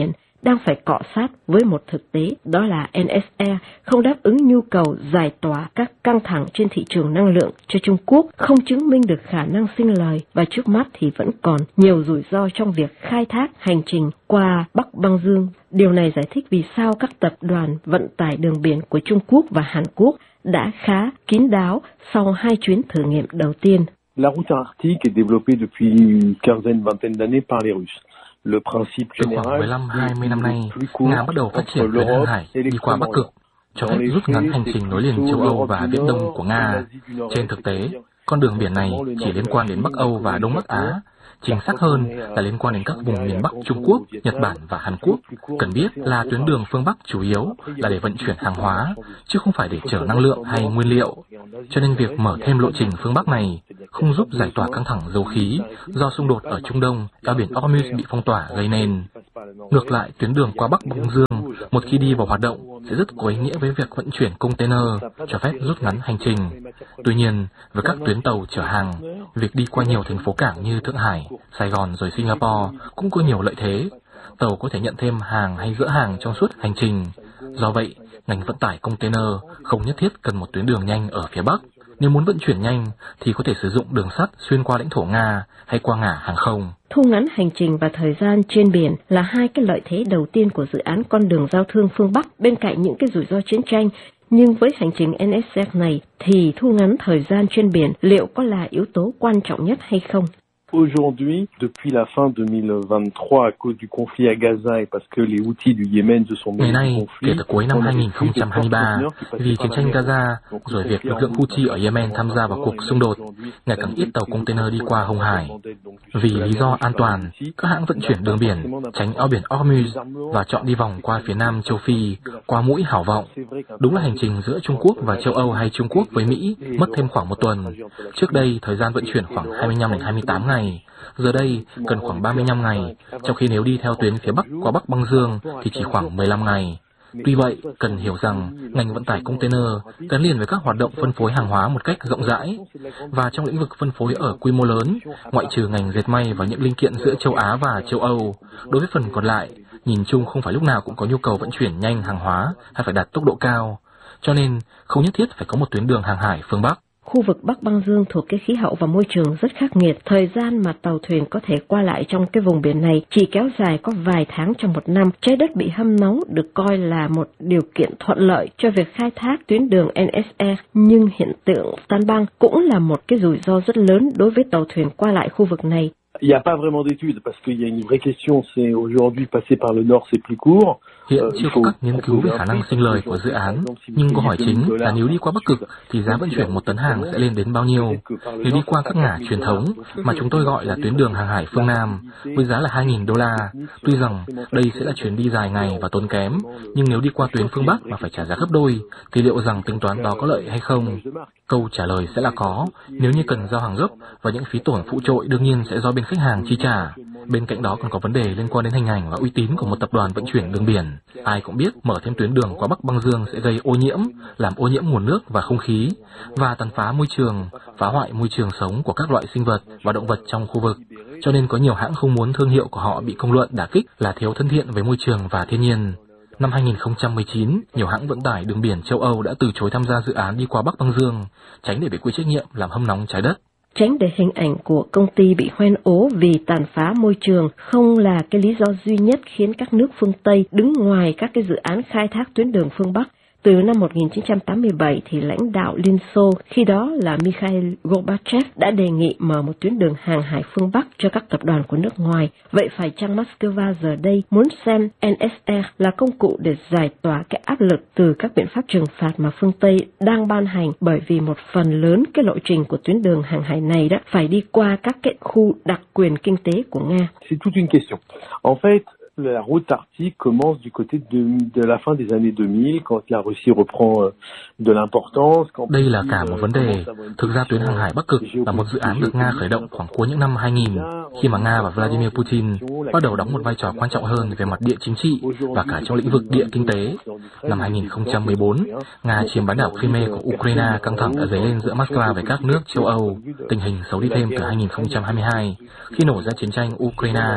đang phải cọ sát với một thực tế, đó là en ét e không đáp ứng nhu cầu giải tỏa các căng thẳng trên thị trường năng lượng cho Trung Quốc, không chứng minh được khả năng sinh lời và trước mắt thì vẫn còn nhiều rủi ro trong việc khai thác hành trình qua Bắc Băng Dương. Điều này giải thích vì sao các tập đoàn vận tải đường biển của Trung Quốc và Hàn Quốc đã khá kín đáo sau hai chuyến thử nghiệm đầu tiên. La route arctique est développée depuis une quinzaine, vingtaine d'années par les Russes. Le principe Từ khoảng mười lăm hai mươi năm nay, Nga bắt đầu phát triển tuyến hàng hải đi qua Bắc Cực, cho phép rút ngắn hành trình nối liền châu Âu và Viễn Đông của Nga. Trên thực tế, con đường biển này chỉ liên quan đến Bắc Âu và Đông Bắc Á. Chính xác hơn là liên quan đến các vùng miền Bắc Trung Quốc, Nhật Bản và Hàn Quốc. Cần biết là tuyến đường phương Bắc chủ yếu là để vận chuyển hàng hóa, chứ không phải để chở năng lượng hay nguyên liệu. Cho nên việc mở thêm lộ trình phương Bắc này không giúp giải tỏa căng thẳng dầu khí do xung đột ở Trung Đông, eo biển Hormuz bị phong tỏa gây nên. Ngược lại, tuyến đường qua Bắc Băng Dương một khi đi vào hoạt động sẽ rất có ý nghĩa với việc vận chuyển container, cho phép rút ngắn hành trình. Tuy nhiên, với các tuyến tàu chở hàng, việc đi qua nhiều thành phố cảng như Thượng Hải, Sài Gòn rồi Singapore cũng có nhiều lợi thế. Tàu có thể nhận thêm hàng hay dỡ hàng trong suốt hành trình. Do vậy, ngành vận tải container không nhất thiết cần một tuyến đường nhanh ở phía Bắc. Nếu muốn vận chuyển nhanh thì có thể sử dụng đường sắt xuyên qua lãnh thổ Nga hay qua ngả hàng không. Thu ngắn hành trình và thời gian trên biển là hai cái lợi thế đầu tiên của dự án con đường giao thương phương Bắc bên cạnh những cái rủi ro chiến tranh. Nhưng với hành trình en ét e này thì thu ngắn thời gian trên biển liệu có là yếu tố quan trọng nhất hay không? Aujourd'hui, depuis la fin deux mille vingt-trois, à cause du conflit à Gaza et parce que les Houthis du Yémen se sont Ngày nay, kể từ cuối năm hai nghìn không trăm hai mươi ba, vì chiến tranh Gaza, rồi việc lực lượng Houthi ở Yemen tham gia vào cuộc xung đột, ngày càng ít tàu container đi qua Hồng Hải. Vì lý do an toàn, các hãng vận chuyển đường biển tránh eo biển Hormuz và chọn đi vòng qua phía nam châu Phi, qua mũi Hảo Vọng. Đúng là hành trình giữa Trung Quốc và châu Âu hay Trung Quốc với Mỹ mất thêm khoảng một tuần. Trước đây, thời gian vận chuyển khoảng hai mươi lăm đến hai mươi tám ngày. Giờ đây, cần khoảng ba mươi lăm ngày, trong khi nếu đi theo tuyến phía Bắc qua Bắc Băng Dương thì chỉ khoảng mười lăm ngày. Tuy vậy, cần hiểu rằng ngành vận tải container gắn liền với các hoạt động phân phối hàng hóa một cách rộng rãi. Và trong lĩnh vực phân phối ở quy mô lớn, ngoại trừ ngành dệt may và những linh kiện giữa châu Á và châu Âu, đối với phần còn lại, nhìn chung không phải lúc nào cũng có nhu cầu vận chuyển nhanh hàng hóa hay phải đạt tốc độ cao. Cho nên, không nhất thiết phải có một tuyến đường hàng hải phương Bắc. Khu vực Bắc Băng Dương thuộc cái khí hậu và môi trường rất khắc nghiệt. Thời gian mà tàu thuyền có thể qua lại trong cái vùng biển này chỉ kéo dài có vài tháng trong một năm. Trái đất bị hâm nóng được coi là một điều kiện thuận lợi cho việc khai thác tuyến đường en ét e, nhưng hiện tượng tan băng cũng là một cái rủi ro rất lớn đối với tàu thuyền qua lại khu vực này. Il n'y a pas vraiment d'études parce qu'il y a une vraie question, c'est aujourd'hui passer par le nord c'est plus court. Hiện chưa có các nghiên cứu về khả năng sinh lời của dự án, nhưng câu hỏi chính là nếu đi qua Bắc Cực thì giá vận chuyển một tấn hàng sẽ lên đến bao nhiêu? Nếu đi qua các ngả truyền thống mà chúng tôi gọi là tuyến đường hàng hải phương Nam với giá là hai nghìn đô la, tuy rằng đây sẽ là chuyến đi dài ngày và tốn kém, nhưng nếu đi qua tuyến phương Bắc mà phải trả giá gấp đôi thì liệu rằng tính toán đó có lợi hay không? Câu trả lời sẽ là có, nếu như cần giao hàng gấp và những phí tổn phụ trội đương nhiên sẽ do bên khách hàng chi trả. Bên cạnh đó còn có vấn đề liên quan đến hình ảnh và uy tín của một tập đoàn vận chuyển đường biển. Ai cũng biết mở thêm tuyến đường qua Bắc Băng Dương sẽ gây ô nhiễm, làm ô nhiễm nguồn nước và không khí, và tàn phá môi trường, phá hoại môi trường sống của các loại sinh vật và động vật trong khu vực. Cho nên có nhiều hãng không muốn thương hiệu của họ bị công luận đả kích là thiếu thân thiện với môi trường và thiên nhiên. Năm hai nghìn không trăm mười chín, nhiều hãng vận tải đường biển châu Âu đã từ chối tham gia dự án đi qua Bắc Băng Dương, tránh để bị quy trách nhiệm làm hâm nóng trái đất. Tránh để hình ảnh của công ty bị hoen ố vì tàn phá môi trường không là cái lý do duy nhất khiến các nước phương Tây đứng ngoài các cái dự án khai thác tuyến đường phương Bắc. Từ năm một nghìn chín trăm tám mươi bảy thì lãnh đạo Liên Xô, khi đó là Mikhail Gorbachev, đã đề nghị mở một tuyến đường hàng hải phương Bắc cho các tập đoàn của nước ngoài. Vậy phải chăng Moscow giờ đây muốn xem en ét e là công cụ để giải tỏa cái áp lực từ các biện pháp trừng phạt mà phương Tây đang ban hành, bởi vì một phần lớn cái lộ trình của tuyến đường hàng hải này đó phải đi qua các cái khu đặc quyền kinh tế của Nga. C'est toute une question. En fait, la route arctique commence du côté de, de la fin des années deux mille, quand la Russie reprend de l'importance. Đây là cả một vấn đề. Thực ra tuyến hàng hải Bắc Cực là một dự án được Nga khởi động khoảng cuối những năm hai nghìn, khi mà Nga và Vladimir Putin bắt đầu đóng một vai trò quan trọng hơn về mặt địa chính trị và cả trong lĩnh vực địa kinh tế. Năm hai nghìn không trăm mười bốn, Nga chiếm bán đảo Crimea của Ukraine, căng thẳng đã dấy lên giữa Moscow với các nước châu Âu. Tình hình xấu đi thêm từ hai nghìn không trăm hai mươi hai, khi nổ ra chiến tranh Ukraine.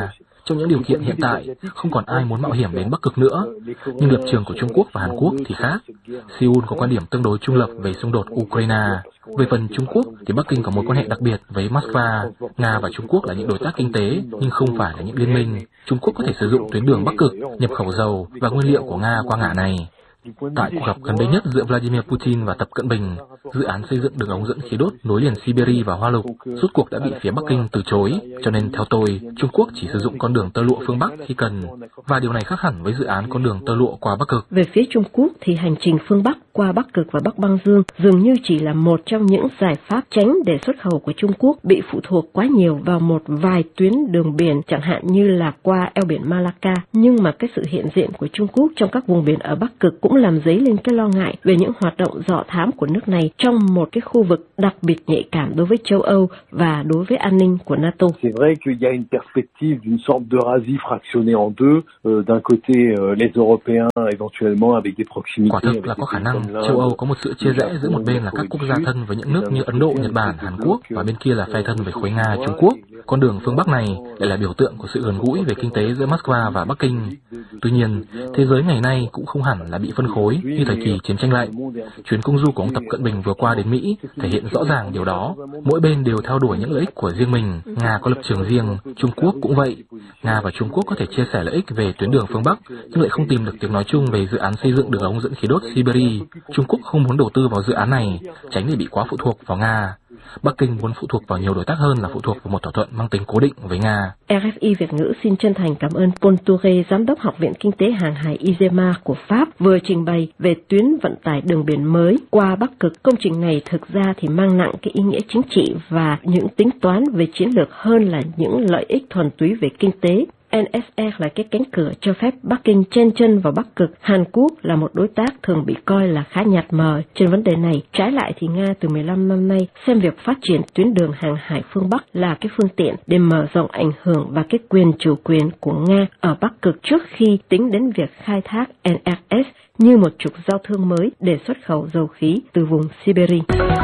Trong những điều kiện hiện tại, không còn ai muốn mạo hiểm đến Bắc Cực nữa. Nhưng lập trường của Trung Quốc và Hàn Quốc thì khác. Seoul có quan điểm tương đối trung lập về xung đột Ukraine. Về phần Trung Quốc thì Bắc Kinh có mối quan hệ đặc biệt với Moscow. Nga và Trung Quốc là những đối tác kinh tế nhưng không phải là những liên minh. Trung Quốc có thể sử dụng tuyến đường Bắc Cực, nhập khẩu dầu và nguyên liệu của Nga qua ngã này. Tại cuộc gặp gần đây nhất giữa Vladimir Putin và Tập Cận Bình, dự án xây dựng đường ống dẫn khí đốt nối liền Siberia và Hoa Lục rốt cuộc đã bị phía Bắc Kinh từ chối, cho nên theo tôi, Trung Quốc chỉ sử dụng con đường tơ lụa phương Bắc khi cần, và điều này khác hẳn với dự án con đường tơ lụa qua Bắc Cực. Về phía Trung Quốc thì hành trình phương Bắc qua Bắc Cực và Bắc Băng Dương dường như chỉ là một trong những giải pháp tránh để xuất khẩu của Trung Quốc bị phụ thuộc quá nhiều vào một vài tuyến đường biển, chẳng hạn như là qua eo biển Malacca. Nhưng mà cái sự hiện diện của Trung Quốc trong các vùng biển ở Bắc Cực cũng làm dấy lên cái lo ngại về những hoạt động dò thám của nước này trong một cái khu vực đặc biệt nhạy cảm đối với châu Âu và đối với an ninh của NATO. C'est vrai qu'il y a une perspective d'une sorte d'Eurasie fractionnée en deux, euh, d'un côté euh, les Européens éventuellement avec des proximités. Quả thực là có khả năng châu Âu có một sự chia rẽ giữa một bên là các quốc gia thân với những nước như Ấn Độ, Nhật Bản, Hàn Quốc và bên kia là phe thân với khối Nga, Trung Quốc. Con đường phương Bắc này lại là biểu tượng của sự gần gũi về kinh tế giữa Moscow và Bắc Kinh. Tuy nhiên, thế giới ngày nay cũng không hẳn là bị phân khối như thời kỳ chiến tranh lạnh. Chuyến công du của ông Tập Cận Bình vừa qua đến Mỹ thể hiện rõ ràng điều đó. Mỗi bên đều theo đuổi những lợi ích của riêng mình. Nga có lập trường riêng, Trung Quốc cũng vậy. Nga và Trung Quốc có thể chia sẻ lợi ích về tuyến đường phương Bắc, nhưng lại không tìm được tiếng nói chung về dự án xây dựng đường ống dẫn khí đốt Siberia. Trung Quốc không muốn đầu tư vào dự án này, tránh để bị quá phụ thuộc vào Nga. Bắc Kinh muốn phụ thuộc vào nhiều đối tác hơn là phụ thuộc vào một thỏa thuận mang tính cố định với Nga. rờ ép i Việt ngữ xin chân thành cảm ơn Paul Touré, Giám đốc Học viện Kinh tế Hàng hải I G E M A của Pháp, vừa trình bày về tuyến vận tải đường biển mới qua Bắc Cực. Công trình này thực ra thì mang nặng cái ý nghĩa chính trị và những tính toán về chiến lược hơn là những lợi ích thuần túy về kinh tế. en ét e là cái cánh cửa cho phép Bắc Kinh chen chân vào Bắc Cực. Hàn Quốc là một đối tác thường bị coi là khá nhạt mờ trên vấn đề này. Trái lại thì Nga từ mười lăm năm nay xem việc phát triển tuyến đường hàng hải phương Bắc là cái phương tiện để mở rộng ảnh hưởng và cái quyền chủ quyền của Nga ở Bắc Cực trước khi tính đến việc khai thác en ét ét như một trục giao thương mới để xuất khẩu dầu khí từ vùng Siberia.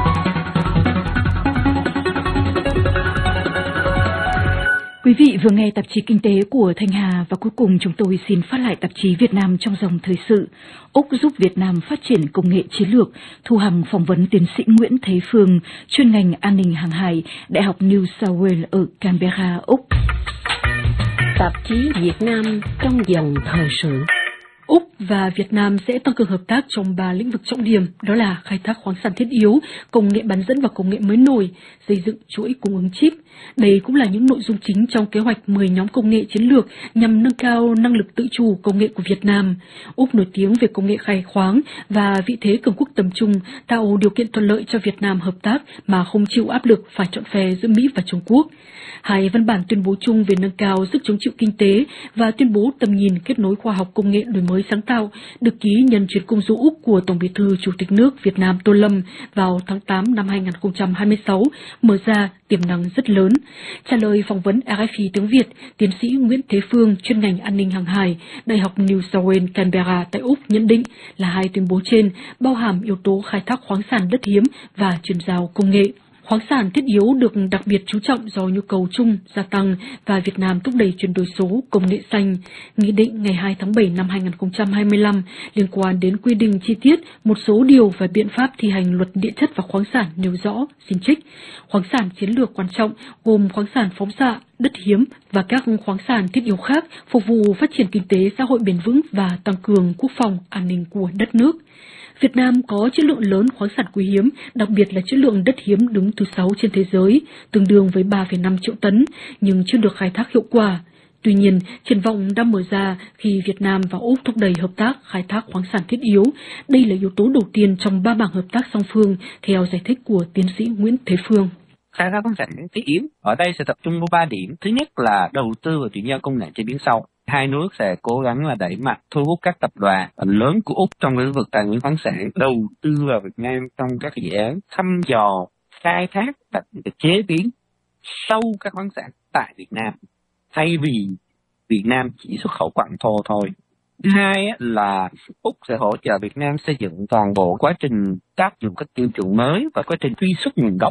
Quý vị vừa nghe tạp chí Kinh tế của Thanh Hà và cuối cùng chúng tôi xin phát lại tạp chí Việt Nam trong dòng thời sự. Úc giúp Việt Nam phát triển công nghệ chiến lược. Thu Hằng phỏng vấn tiến sĩ Nguyễn Thế Phương, chuyên ngành an ninh hàng hải, Đại học New South Wales ở Canberra, Úc. Tạp chí Việt Nam trong dòng thời sự. Úc và Việt Nam sẽ tăng cường hợp tác trong ba lĩnh vực trọng điểm, đó là khai thác khoáng sản thiết yếu, công nghệ bán dẫn và công nghệ mới nổi, xây dựng chuỗi cung ứng chip. Đây cũng là những nội dung chính trong kế hoạch mười nhóm công nghệ chiến lược nhằm nâng cao năng lực tự chủ công nghệ của Việt Nam. Úc nổi tiếng về công nghệ khai khoáng và vị thế cường quốc tầm trung, tạo điều kiện thuận lợi cho Việt Nam hợp tác mà không chịu áp lực phải chọn phe giữa Mỹ và Trung Quốc. Hai văn bản tuyên bố chung về nâng cao sức chống chịu kinh tế và tuyên bố tầm nhìn kết nối khoa học công nghệ đổi mới sáng tạo được ký nhân chuyến công du Úc của Tổng Bí thư Chủ tịch nước Việt Nam Tô Lâm vào tháng tám năm hai nghìn không trăm hai mươi sáu, mở ra tiềm năng rất lớn. Trả lời phỏng vấn rờ ép i tiếng Việt, tiến sĩ Nguyễn Thế Phương, chuyên ngành an ninh hàng hải, Đại học New South Wales, Canberra tại Úc nhận định là hai tuyên bố trên bao hàm yếu tố khai thác khoáng sản đất hiếm và chuyển giao công nghệ. Khoáng sản thiết yếu được đặc biệt chú trọng do nhu cầu chung gia tăng và Việt Nam thúc đẩy chuyển đổi số công nghệ xanh. Nghị định ngày hai tháng bảy năm hai nghìn không trăm hai mươi lăm liên quan đến quy định chi tiết một số điều và biện pháp thi hành luật địa chất và khoáng sản nêu rõ, xin trích, khoáng sản chiến lược quan trọng gồm khoáng sản phóng xạ, đất hiếm và các khoáng sản thiết yếu khác phục vụ phát triển kinh tế xã hội bền vững và tăng cường quốc phòng an ninh của đất nước. Việt Nam có trữ lượng lớn khoáng sản quý hiếm, đặc biệt là trữ lượng đất hiếm đứng thứ sáu trên thế giới, tương đương với ba phẩy năm triệu tấn, nhưng chưa được khai thác hiệu quả. Tuy nhiên, triển vọng đang mở ra khi Việt Nam và Úc thúc đẩy hợp tác khai thác khoáng sản thiết yếu. Đây là yếu tố đầu tiên trong ba mảng hợp tác song phương, theo giải thích của tiến sĩ Nguyễn Thế Phương. Khai thác khoáng sản thiết yếu ở đây sẽ tập trung vào ba điểm. Thứ nhất là đầu tư vào chuyển giao công nghệ chế biến sâu. Hai nước sẽ cố gắng là đẩy mạnh thu hút các tập đoàn lớn của Úc trong lĩnh vực tài nguyên khoáng sản đầu tư vào Việt Nam trong các dự án thăm dò, khai thác và chế biến sâu các khoáng sản tại Việt Nam, thay vì Việt Nam chỉ xuất khẩu quặng thô thôi. Thứ hai là Úc sẽ hỗ trợ Việt Nam xây dựng toàn bộ quá trình áp dụng các tiêu chuẩn mới và quá trình truy xuất nguồn gốc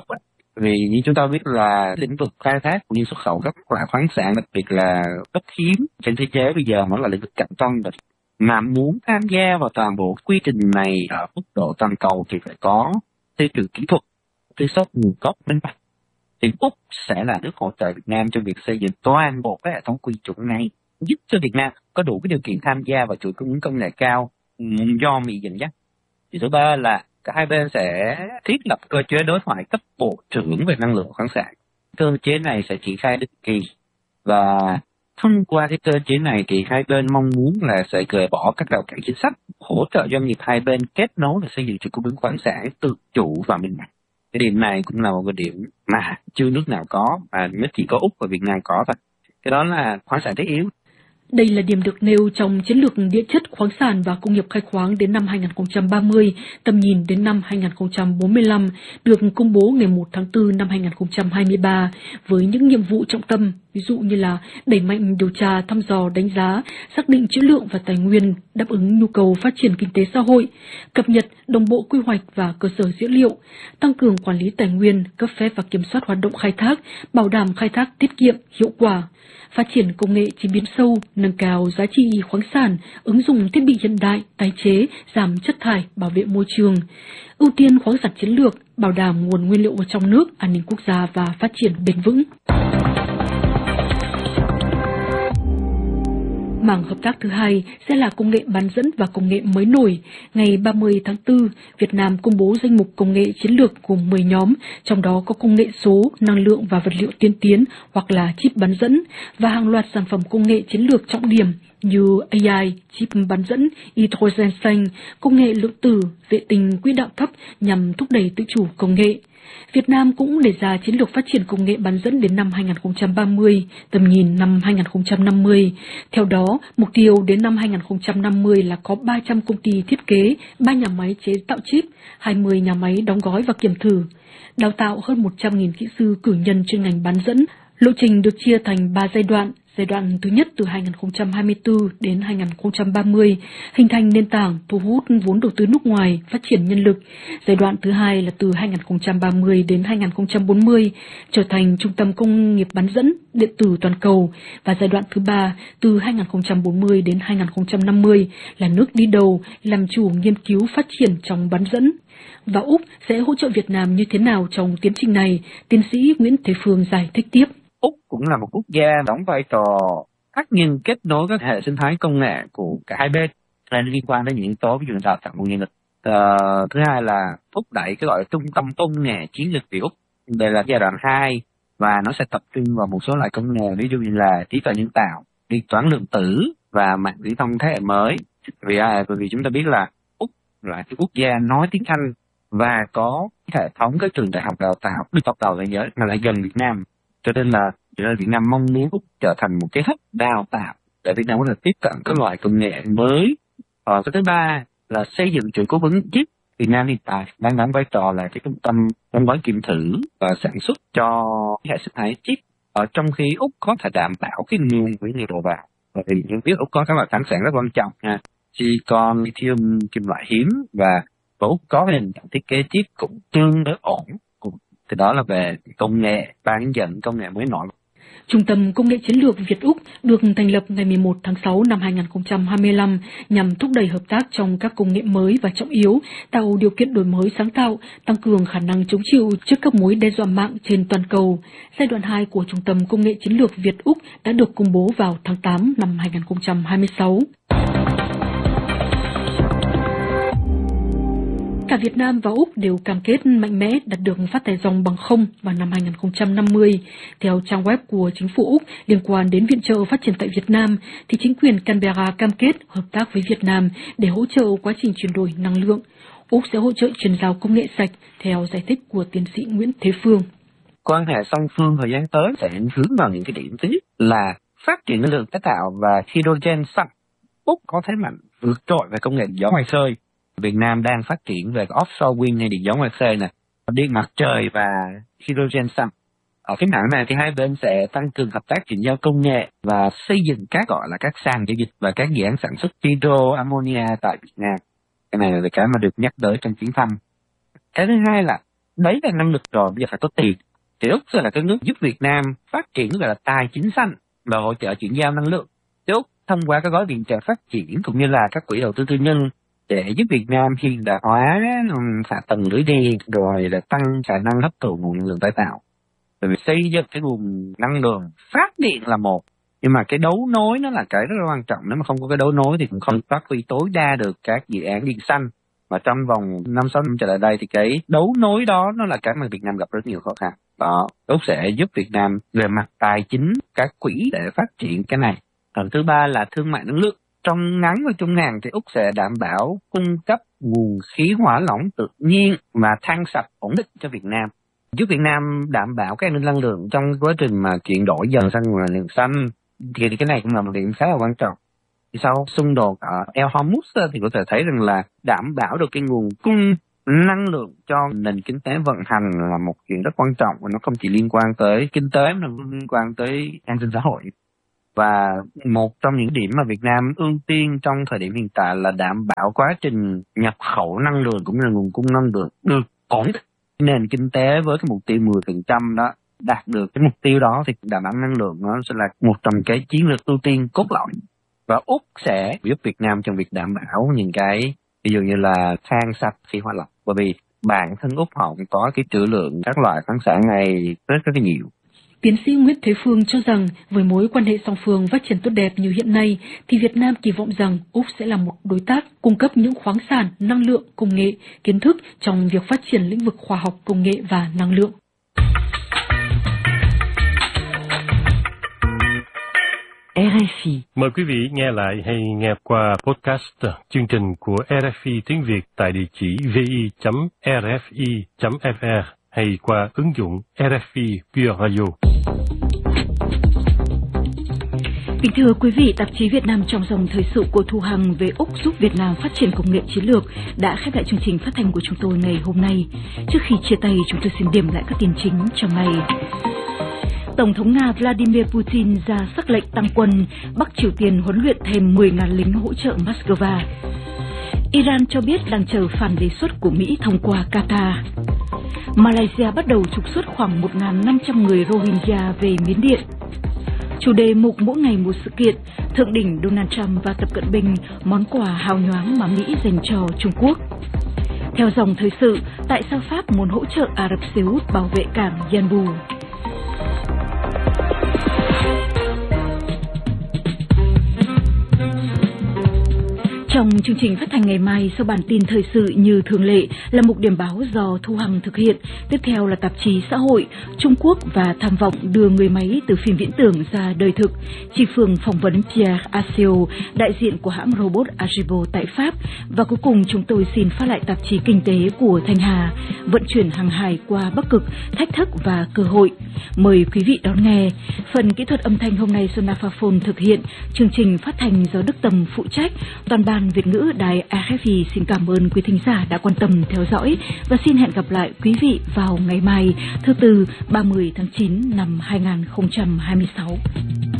Vì như chúng ta biết là lĩnh vực khai thác cũng như xuất khẩu các loại khoáng sản, đặc biệt là rất hiếm trên thế giới bây giờ, nó là lĩnh vực cạnh tranh. Mà muốn tham gia vào toàn bộ quy trình này ở mức độ toàn cầu thì phải có tiêu chuẩn kỹ thuật, truy xuất nguồn gốc minh bạch. Thì Úc sẽ là nước hỗ trợ Việt Nam trong việc xây dựng toàn bộ cái hệ thống quy chuẩn này, giúp cho Việt Nam có đủ cái điều kiện tham gia vào chuỗi cung ứng công nghệ cao do Mỹ dẫn dắt. Thì thứ ba là cả hai bên sẽ thiết lập cơ chế đối thoại cấp bộ trưởng về năng lượng và khoáng sản. Cơ chế này sẽ triển khai định kỳ, và thông qua cái cơ chế này thì hai bên mong muốn là sẽ gỡ bỏ các rào cản chính sách, hỗ trợ doanh nghiệp hai bên kết nối để xây dựng chuỗi cung ứng khoáng sản tự chủ và minh bạch. Cái điểm này cũng là một cái điểm mà chưa nước nào có, mà mới chỉ có Úc và Việt Nam có thôi. Cái đó là khoáng sản thiết yếu. Đây là điểm được nêu trong chiến lược địa chất, khoáng sản và công nghiệp khai khoáng đến năm hai nghìn không trăm ba mươi, tầm nhìn đến năm hai nghìn không trăm bốn mươi lăm, được công bố ngày một tháng tư năm hai nghìn không trăm hai mươi ba, với những nhiệm vụ trọng tâm, ví dụ như là đẩy mạnh điều tra, thăm dò, đánh giá, xác định trữ lượng và tài nguyên, đáp ứng nhu cầu phát triển kinh tế xã hội, cập nhật đồng bộ quy hoạch và cơ sở dữ liệu, tăng cường quản lý tài nguyên, cấp phép và kiểm soát hoạt động khai thác, bảo đảm khai thác tiết kiệm, hiệu quả, phát triển công nghệ chế biến sâu, nâng cao giá trị khoáng sản, ứng dụng thiết bị hiện đại, tái chế, giảm chất thải, bảo vệ môi trường, ưu tiên khoáng sản chiến lược, bảo đảm nguồn nguyên liệu ở trong nước, an ninh quốc gia và phát triển bền vững. Mảng hợp tác thứ hai sẽ là công nghệ bán dẫn và công nghệ mới nổi. Ngày ba mươi tháng tư, Việt Nam công bố danh mục công nghệ chiến lược gồm mười nhóm, trong đó có công nghệ số, năng lượng và vật liệu tiên tiến hoặc là chip bán dẫn, và hàng loạt sản phẩm công nghệ chiến lược trọng điểm như a i, chip bán dẫn, hydrogen xanh, công nghệ lượng tử, vệ tinh quỹ đạo thấp nhằm thúc đẩy tự chủ công nghệ. Việt Nam cũng đề ra chiến lược phát triển công nghệ bán dẫn đến năm hai nghìn không trăm ba mươi, tầm nhìn năm hai nghìn không trăm năm mươi. Theo đó, mục tiêu đến năm hai nghìn không trăm năm mươi là có ba trăm công ty thiết kế, ba nhà máy chế tạo chip, hai mươi nhà máy đóng gói và kiểm thử, đào tạo hơn một trăm nghìn kỹ sư cử nhân chuyên ngành bán dẫn. Lộ trình được chia thành ba giai đoạn. Giai đoạn thứ nhất từ hai nghìn không trăm hai mươi tư đến hai nghìn không trăm ba mươi, hình thành nền tảng, thu hút vốn đầu tư nước ngoài, phát triển nhân lực. Giai đoạn thứ hai là từ hai nghìn không trăm ba mươi đến hai nghìn không trăm bốn mươi, trở thành trung tâm công nghiệp bán dẫn, điện tử toàn cầu. Và giai đoạn thứ ba từ hai nghìn không trăm bốn mươi đến hai nghìn không trăm năm mươi là nước đi đầu, làm chủ nghiên cứu phát triển trong bán dẫn. Và Úc sẽ hỗ trợ Việt Nam như thế nào trong tiến trình này? Tiến sĩ Nguyễn Thế Phương giải thích tiếp. Úc cũng là một quốc gia đóng vai trò tác nhân kết nối các hệ sinh thái công nghệ của cả hai bên, nên liên quan đến những yếu tố ví dụ đào tạo nguồn nhân lực. À, thứ hai là thúc đẩy cái gọi là trung tâm công nghệ chiến lược Việt Úc. Đây là giai đoạn hai, và nó sẽ tập trung vào một số loại công nghệ ví dụ như là trí tuệ nhân tạo, điện toán lượng tử và mạng viễn thông thế hệ mới. Vì à, bởi vì chúng ta biết là Úc là cái quốc gia nói tiếng Anh và có hệ thống các trường đại học đào tạo được top đầu thế giới mà lại gần Việt Nam. Cho nên là Việt Nam mong muốn Úc trở thành một cái hub đào tạo để Việt Nam có thể tiếp cận các loại công nghệ mới. Và cái thứ ba là xây dựng chuỗi cung ứng chip. Việt Nam hiện tại đang đóng vai trò là cái trung tâm đóng gói kiểm thử và sản xuất cho hệ sinh thái chip, ở trong khi Úc có thể đảm bảo cái nguồn nguyên liệu đầu vào. Và vì những biết Úc có các loại khoáng sản rất quan trọng nha, silicon, lithium, kim loại hiếm, và Úc có nền tảng thiết kế chip cũng tương đối ổn. Thì đó là về công nghệ bán dẫn, công nghệ mới nổi. Trung tâm Công nghệ Chiến lược Việt-Úc được thành lập ngày mười một tháng sáu năm hai nghìn không trăm hai mươi lăm nhằm thúc đẩy hợp tác trong các công nghệ mới và trọng yếu, tạo điều kiện đổi mới sáng tạo, tăng cường khả năng chống chịu trước các mối đe dọa mạng trên toàn cầu. Giai đoạn hai của Trung tâm Công nghệ Chiến lược Việt-Úc đã được công bố vào tháng tám năm hai nghìn không trăm hai mươi sáu. Cả Việt Nam và Úc đều cam kết mạnh mẽ đạt được phát thải ròng bằng không vào năm hai nghìn không trăm năm mươi. Theo trang web của chính phủ Úc liên quan đến viện trợ phát triển tại Việt Nam, thì chính quyền Canberra cam kết hợp tác với Việt Nam để hỗ trợ quá trình chuyển đổi năng lượng. Úc sẽ hỗ trợ chuyển giao công nghệ sạch, theo giải thích của tiến sĩ Nguyễn Thế Phương. Quan hệ song phương thời gian tới sẽ hướng vào những cái điểm thứ nhất là phát triển năng lượng tái tạo và hydrogen xanh. Úc có thế mạnh vượt trội về công nghệ gió ngoài khơi. Việt Nam đang phát triển về offshore wind hay điện gió ngoài khơi này, điện mặt trời và hydrogen xanh. Ở cái mảng này thì hai bên sẽ tăng cường hợp tác chuyển giao công nghệ và xây dựng các gọi là các sàn giao dịch và các dự án sản xuất hydro ammonia tại Việt Nam. Cái này là cái mà được nhắc tới trong chuyến thăm. Cái thứ hai là đấy là năng lực rồi, bây giờ phải có tiền. Thì Úc sẽ là cái nước giúp Việt Nam phát triển gọi là tài chính xanh và hỗ trợ chuyển giao năng lượng. Thì Úc thông qua các gói viện trợ phát triển cũng như là các quỹ đầu tư tư nhân để giúp Việt Nam hiện đại hóa hạ tầng lưới điện, rồi là tăng khả năng hấp thụ nguồn năng lượng tái tạo. Bởi vì xây dựng cái nguồn năng lượng phát điện là một, nhưng mà cái đấu nối nó là cái rất là quan trọng. Nếu mà không có cái đấu nối thì cũng không phát huy tối đa được các dự án điện xanh. Và trong vòng năm sáu năm trở lại đây thì cái đấu nối đó nó là cái mà Việt Nam gặp rất nhiều khó khăn. Đó, Úc sẽ giúp Việt Nam về mặt tài chính, các quỹ để phát triển cái này. Còn thứ ba là thương mại năng lượng. Trong ngắn và trung hạn thì Úc sẽ đảm bảo cung cấp nguồn khí hỏa lỏng tự nhiên và than sạch ổn định cho Việt Nam, giúp Việt Nam đảm bảo cái an ninh năng lượng trong quá trình mà chuyển đổi dần sang nguồn năng lượng xanh. Thì cái này cũng là một điểm khá là quan trọng. Thì sau xung đột ở El Hormuz thì có thể thấy rằng là đảm bảo được cái nguồn cung năng lượng cho nền kinh tế vận hành là một chuyện rất quan trọng, và nó không chỉ liên quan tới kinh tế mà nó liên quan tới an sinh xã hội. Và một trong những điểm mà Việt Nam ưu tiên trong thời điểm hiện tại là đảm bảo quá trình nhập khẩu năng lượng cũng như là nguồn cung năng lượng được ổn định. Nền kinh tế với cái mục tiêu mười phần trăm đó, đạt được cái mục tiêu đó thì đảm bảo năng lượng nó sẽ là một trong cái chiến lược ưu tiên cốt lõi. Và Úc sẽ giúp Việt Nam trong việc đảm bảo những cái ví dụ như là than sạch, khí hóa lỏng, bởi vì bản thân Úc họ cũng có cái trữ lượng các loại khoáng sản này rất rất là nhiều. Tiến sĩ Nguyễn Thế Phương cho rằng với mối quan hệ song phương phát triển tốt đẹp như hiện nay thì Việt Nam kỳ vọng rằng Úc sẽ là một đối tác cung cấp những khoáng sản, năng lượng, công nghệ, kiến thức trong việc phát triển lĩnh vực khoa học, công nghệ và năng lượng. rờ ép i. Mời quý vị nghe lại hay nghe qua podcast chương trình của rờ ép i tiếng Việt tại địa chỉ vi chấm rờ ép i chấm ép rờ hay qua ứng dụng rờ ép i Pure Radio. Kính thưa quý vị, tạp chí Việt Nam trong dòng thời sự của Thu Hằng về Úc giúp Việt Nam phát triển công nghệ chiến lược đã khép lại chương trình phát thanh của chúng tôi ngày hôm nay. Trước khi chia tay, chúng tôi xin điểm lại các tin chính trong ngày. Tổng thống Nga Vladimir Putin ra sắc lệnh tăng quân, Bắc Triều Tiên huấn luyện thêm mười nghìn lính hỗ trợ Moscow. Iran cho biết đang chờ phản đề xuất của Mỹ thông qua Qatar. Malaysia bắt đầu trục xuất khoảng một nghìn năm trăm người Rohingya về Miến Điện. Chủ đề mục mỗi ngày một sự kiện, thượng đỉnh Donald Trump và Tập Cận Bình, món quà hào nhoáng mà Mỹ dành cho Trung Quốc. Theo dòng thời sự, tại sao Pháp muốn hỗ trợ Ả Rập Xê Út bảo vệ cảng Yanbu? Trong chương trình phát thanh ngày mai, sau bản tin thời sự như thường lệ là mục điểm báo do Thu Hằng thực hiện. Tiếp theo là tạp chí xã hội, Trung Quốc và tham vọng đưa người máy từ phim viễn tưởng ra đời thực. Chị Phương phỏng vấn Pierre Asio, đại diện của hãng robot Agibo tại Pháp. Và cuối cùng chúng tôi xin phát lại tạp chí kinh tế của Thanh Hà, vận chuyển hàng hải qua Bắc Cực, thách thức và cơ hội. Mời quý vị đón nghe. Phần kỹ thuật âm thanh hôm nay do Nafaphone thực hiện. Chương trình phát thanh do Đức Tầm phụ trách. Toàn ban Việt ngữ đài rờ ép i xin cảm ơn quý thính giả đã quan tâm theo dõi và xin hẹn gặp lại quý vị vào ngày mai thứ tư ba mươi tháng chín năm hai nghìn không trăm hai mươi sáu.